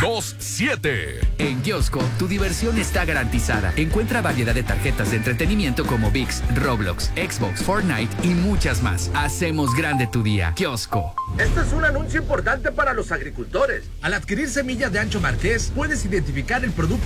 809-583-8627. En Kiosco, tu diversión está garantizada. Encuentra variedad de tarjetas de entretenimiento como ViX, Roblox, Xbox, Fortnite y muchas más. Hacemos grande tu día. Kiosco. Este es un anuncio importante para los agricultores. Al adquirir semillas de Ancho Marqués, puedes identificar el producto